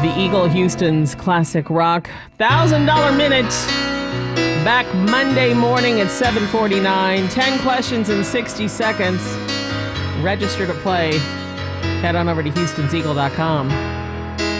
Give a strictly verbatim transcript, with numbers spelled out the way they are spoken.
the Eagle, Houston's classic rock. one thousand dollar Minute. Back Monday morning at seven forty-nine. ten questions in sixty seconds. Register to play. Head on over to Houstons Eagle dot com.